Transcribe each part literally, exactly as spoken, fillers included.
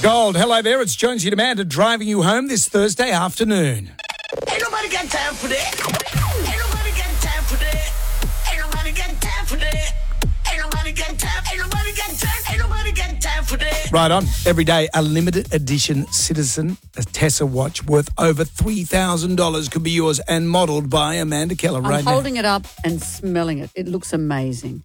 Gold, hello there. It's Jonesy and Amanda driving you home this Thursday afternoon. Ain't nobody got time for that. Ain't nobody got time for that. Ain't nobody got time for that. Ain't nobody got time. Ain't nobody got time. Ain't nobody got time for that. Right on. Every day, a limited edition Citizen a Tessa watch worth over three thousand dollars could be yours and modelled by Amanda Keller I'm right now. holding it up and smelling it. It looks amazing.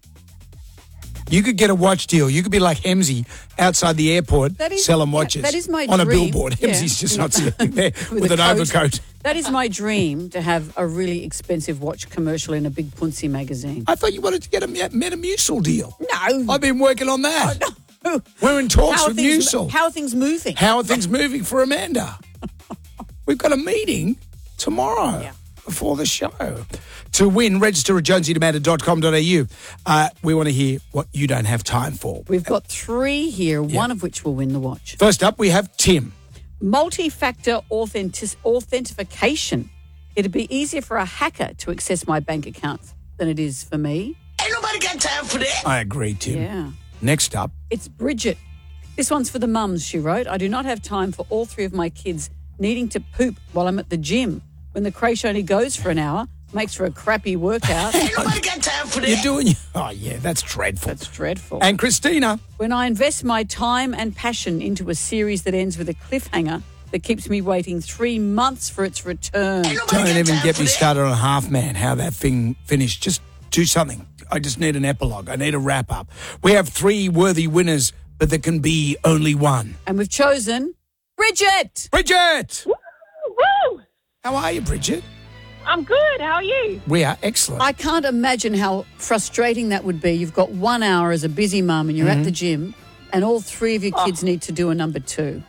You could get a watch deal. You could be like Hemsy outside the airport That is- selling yeah, watches that is my on dream. a billboard. Yeah. Hemsy's just not sitting there with, With an a coat. overcoat. That is my dream, to have a really expensive watch commercial in a big Punzi magazine. I thought you wanted to get a Metamucil deal. No. I've been working on that. No. We're in talks How are with things, Musil. how are things moving? How are things moving for Amanda? We've got a meeting tomorrow Yeah. before the show. To win, register at jonesy amanda dot com dot a u. Uh, we want to hear what you don't have time for. We've got three here, one of which will win the watch. First up, we have Tim. Multi-factor authentic- authentication. It'd be easier for a hacker to access my bank accounts than it is for me. Ain't nobody got time for that. I agree, Tim. Yeah. Next up, It's Bridget. This one's for the mums, she wrote. I do not have time for all three of my kids needing to poop while I'm at the gym. When the creche only goes for an hour, makes for a crappy workout. Ain't nobody got time for that. you're doing... Oh, yeah, that's dreadful. That's dreadful. And Christina. When I invest my time and passion into a series that ends with a cliffhanger that keeps me waiting three months for its return. Ain't nobody Don't got even time get for me that. started on Half Man, how that thing finished. Just do something. I just need an epilogue. I need a wrap-up. We have three worthy winners, but there can be only one. And we've chosen Bridget. Bridget! Woo! How are you, Bridget? I'm good. How are you? We are excellent. I can't imagine how frustrating that would be. You've got one hour as a busy mum and you're Mm-hmm. at the gym and all three of your Oh. kids need to do a number two.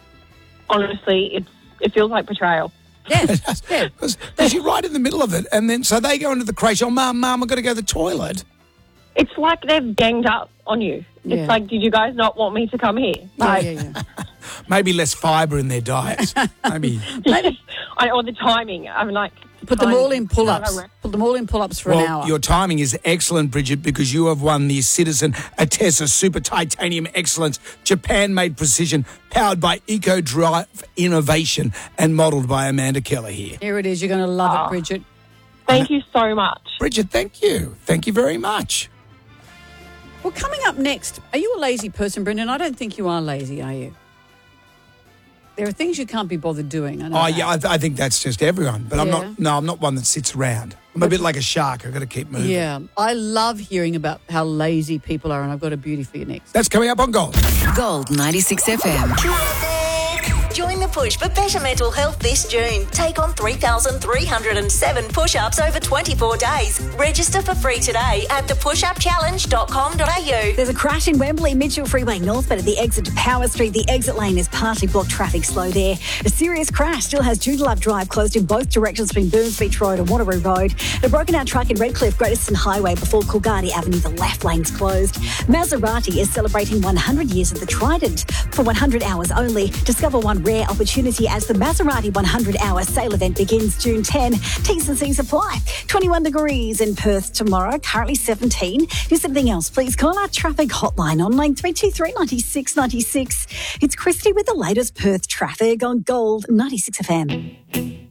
Honestly, it's it feels like betrayal. Yeah, yeah. Because you're right in the middle of it, and then so they go into the creche. Oh, mum, mum, I've got to go to the toilet. It's like they've ganged up on you. Yeah. It's like, did you guys not want me to come here? Yeah, Like, yeah, yeah. Maybe less fibre in their diet. Maybe. I, or the timing. I'm like, Put them fine. all in pull-ups. No, no, Put them all in pull-ups for an Well, hour. your timing is excellent, Bridget, because you have won the Citizen Atessa Super Titanium Excellence Japan-made precision, powered by EcoDrive Innovation and modelled by Amanda Keller here. Here it is. You're going to love Oh. it, Bridget. Thank you so much. Bridget, thank you. Thank you very much. Well, coming up next, are you a lazy person, Brendan? I don't think you are lazy, are you? There are things you can't be bothered doing. I know Oh, that. yeah, I, th- I think that's just everyone. But I'm Yeah. not, no, I'm not one that sits around. I'm a bit like a shark. I've got to keep moving. Yeah, I love hearing about how lazy people are, and I've got a beauty for you next. That's coming up on Gold. Gold ninety-six F M. Join the push for better mental health this June. Take on three thousand three hundred seven push-ups over twenty-four days. Register for free today at the push up challenge dot com dot a u. There's a crash in Wembley, Mitchell Freeway northbound at the exit to Power Street. The exit lane is partly blocked, traffic slow there. A serious crash still has Joondalup Drive closed in both directions between Burns Beach Road and Wanneroo Road. A broken out truck in Redcliffe, Great Eastern Highway before Coolgardie Avenue, the left lane's closed. Maserati is celebrating one hundred years of the Trident. For one hundred hours only, discover one rare opportunity as the Maserati one hundred hour sale event begins June tenth. T's and C's apply. twenty-one degrees in Perth tomorrow, currently seventeen. If there's something else, please call our traffic hotline on line three two three, nine six nine six. It's Christy with the latest Perth traffic on Gold ninety-six F M.